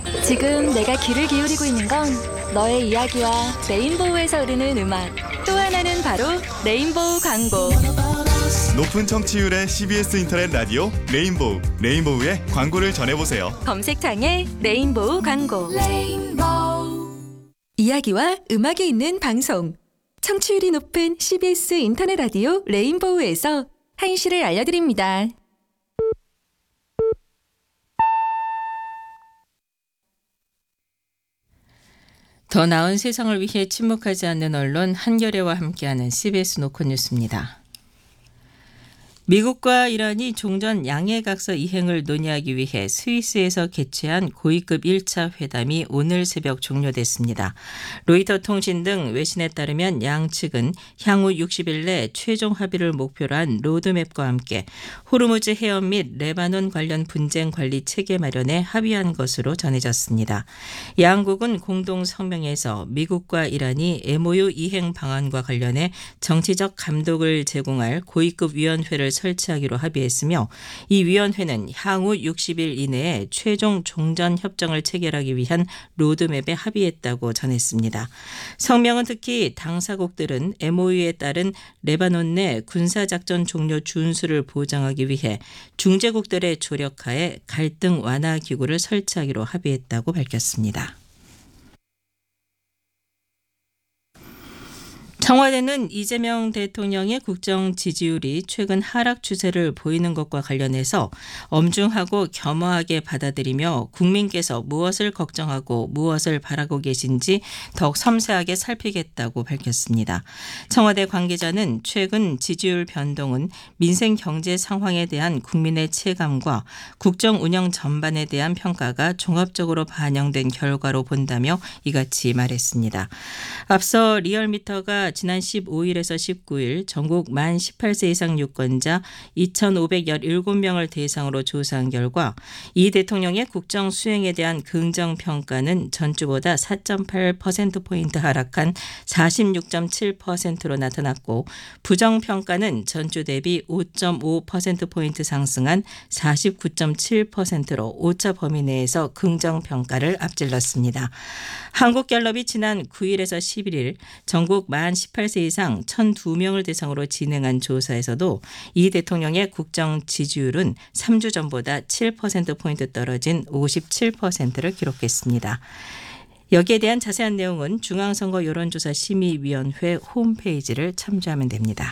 지금 내가 귀를 기울이고 있는 건 너의 이야기와 레인보우에서 흐르는 음악, 또 하나는 바로 레인보우 광고. 높은 청취율의 CBS 인터넷 라디오 레인보우, 레인보우의 광고를 전해보세요. 검색창에 레인보우 광고. 이야기와 음악이 있는 방송. 청취율이 높은 CBS 인터넷 라디오 레인보우에서 한시를 알려드립니다. 더 나은 세상을 위해 침묵하지 않는 언론 한겨레와 함께하는 CBS 노컷 뉴스입니다. 미국과 이란이 종전 양해각서 이행을 논의하기 위해 스위스에서 개최한 고위급 1차 회담이 오늘 새벽 종료됐습니다. 로이터 통신 등 외신에 따르면 양측은 향후 60일 내 최종 합의를 목표로 한 로드맵과 함께 호르무즈 해협 및 레바논 관련 분쟁 관리 체계 마련에 합의한 것으로 전해졌습니다. 양국은 공동 성명에서 미국과 이란이 MOU 이행 방안과 관련해 정치적 감독을 제공할 고위급 위원회를 설치하기로 합의했으며 이 위원회는 향후 60일 이내에 최종 종전 협정을 체결하기 위한 로드맵에 합의했다고 전했습니다. 성명은 특히 당사국들은 MOU에 따른 레바논 내 군사작전 종료 준수를 보장하기 위해 중재국들의 조력하에 갈등 완화 기구를 설치하기로 합의했다고 밝혔습니다. 청와대는 이재명 대통령의 국정 지지율이 최근 하락 추세를 보이는 것과 관련해서 엄중하고 겸허하게 받아들이며 국민께서 무엇을 걱정하고 무엇을 바라고 계신지 더욱 섬세하게 살피겠다고 밝혔습니다. 청와대 관계자는 최근 지지율 변동은 민생 경제 상황에 대한 국민의 체감과 국정 운영 전반에 대한 평가가 종합적으로 반영된 결과로 본다며 이같이 말했습니다. 앞서 리얼미터가 지난 15일에서 19일 전국 만 18세 이상 유권자 2,517명을 대상으로 조사한 결과 이 대통령의 국정 수행에 대한 긍정평가는 전주보다 4.8%포인트 하락한 46.7%로 나타났고 부정평가는 전주 대비 5.5%포인트 상승한 49.7%로 오차 범위 내에서 긍정평가를 앞질렀습니다. 한국갤럽이 지난 9일에서 11일 전국 만 18세 이상 1,002명을 대상으로 진행한 조사에서도 이 대통령의 국정 지지율은 3주 전보다 7%포인트 떨어진 57%를 기록했습니다. 여기에 대한 자세한 내용은 중앙선거 여론조사 심의위원회 홈페이지를 참조하면 됩니다.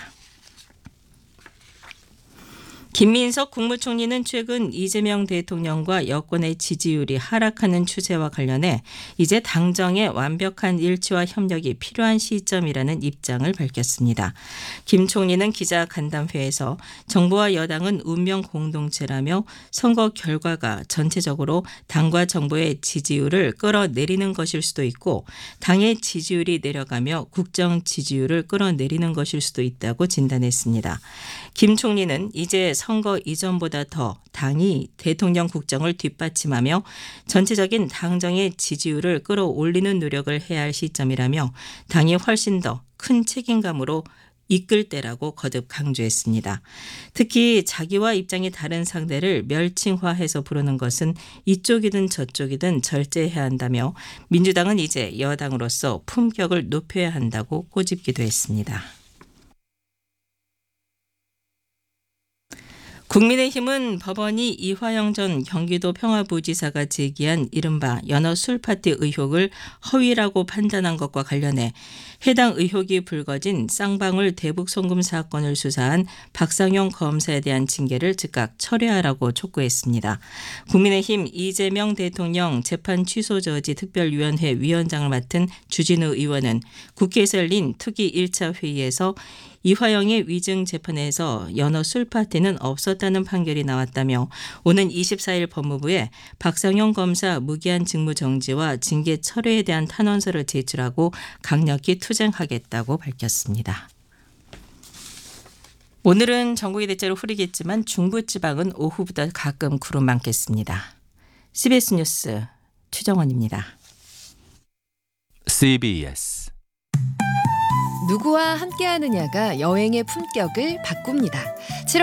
김민석 국무총리는 최근 이재명 대통령과 여권의 지지율이 하락하는 추세와 관련해 이제 당정의 완벽한 일치와 협력이 필요한 시점이라는 입장을 밝혔습니다. 김 총리는 기자간담회에서 정부와 여당은 운명 공동체라며 선거 결과가 전체적으로 당과 정부의 지지율을 끌어내리는 것일 수도 있고 당의 지지율이 내려가며 국정 지지율을 끌어내리는 것일 수도 있다고 진단했습니다. 김 총리는 이제 선거 이전보다 더 당이 대통령 국정을 뒷받침하며 전체적인 당정의 지지율을 끌어올리는 노력을 해야 할 시점이라며 당이 훨씬 더 큰 책임감으로 이끌 때라고 거듭 강조했습니다. 특히 자기와 입장이 다른 상대를 멸칭화해서 부르는 것은 이쪽이든 저쪽이든 절제해야 한다며 민주당은 이제 여당으로서 품격을 높여야 한다고 꼬집기도 했습니다. 국민의힘은 법원이 이화영 전 경기도 평화부지사가 제기한 이른바 연어 술파티 의혹을 허위라고 판단한 것과 관련해 해당 의혹이 불거진 쌍방울 대북송금 사건을 수사한 박상용 검사에 대한 징계를 즉각 철회하라고 촉구했습니다. 국민의힘 이재명 대통령 재판 취소 저지 특별위원회 위원장을 맡은 주진우 의원은 국회에서 열린 특위 1차 회의에서 이화영의 위증 재판에서 연어 술파티는 없었다는 판결이 나왔다며 오는 24일 법무부에 박상용 검사 무기한 직무정지와 징계 철회에 대한 탄원서를 제출하고 강력히 투쟁하겠다고 밝혔습니다. 오늘은 전국이 대체로 흐리겠지만 중부지방은 오후부터 가끔 구름 많겠습니다. CBS 뉴스 최정원입니다. CBS 누구와 함께하느냐가 여행의 품격을 바꿉니다.